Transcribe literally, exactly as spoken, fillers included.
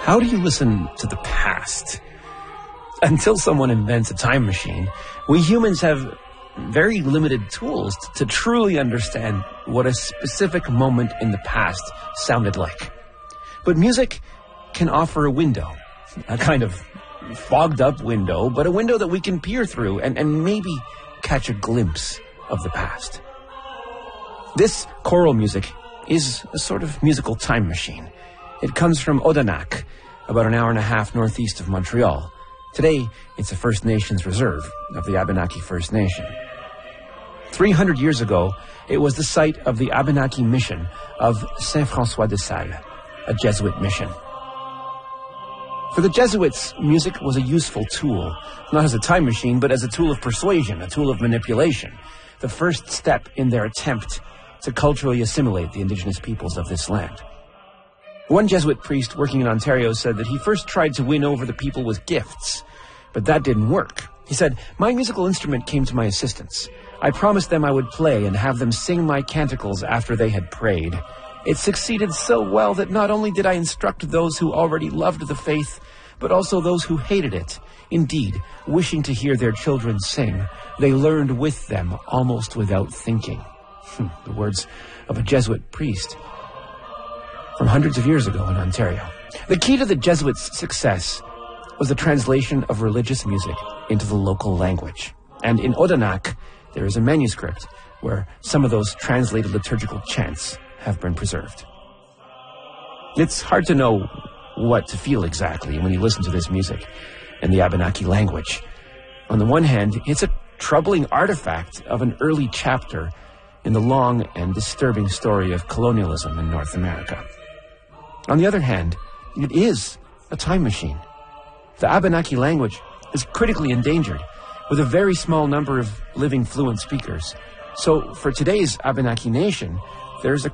How do you listen to the past? Until someone invents a time machine, we humans have very limited tools to, to truly understand what a specific moment in the past sounded like. But music can offer a window, a kind of fogged up window, but a window that we can peer through and, and maybe catch a glimpse of the past. This choral music is a sort of musical time machine. It comes from Odanak, about an hour and a half northeast of Montreal. Today, it's a First Nations reserve of the Abenaki First Nation. three hundred years ago, it was the site of the Abenaki mission of Saint François de Sales, a Jesuit mission. For the Jesuits, music was a useful tool, not as a time machine, but as a tool of persuasion, a tool of manipulation, the first step in their attempt to culturally assimilate the indigenous peoples of this land. One Jesuit priest working in Ontario said that he first tried to win over the people with gifts, but that didn't work. He said, "My musical instrument came to my assistants. I promised them I would play and have them sing my canticles after they had prayed. It succeeded so well that not only did I instruct those who already loved the faith, but also those who hated it. Indeed, wishing to hear their children sing, they learned with them almost without thinking." The words of a Jesuit priest from hundreds of years ago in Ontario. The key to the Jesuits' success was the translation of religious music into the local language. And in Odanak, there is a manuscript where some of those translated liturgical chants have been preserved. It's hard to know what to feel exactly when you listen to this music in the Abenaki language. On the one hand, it's a troubling artifact of an early chapter in the long and disturbing story of colonialism in North America. On the other hand, it is a time machine. The Abenaki language is critically endangered, with a very small number of living fluent speakers. So for today's Abenaki nation, there's a